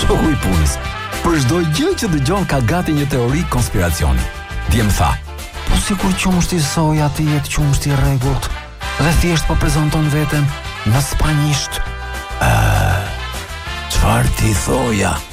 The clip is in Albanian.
Huj punës. Për çdo gjë që dëgjon ka gati një teori konspiracioni. Dje më tha, po sikur qumshti soja ti jetë qumshti i rregullt dhe thjesht po prezanton veten në spanjisht. Çfarë ti thoja?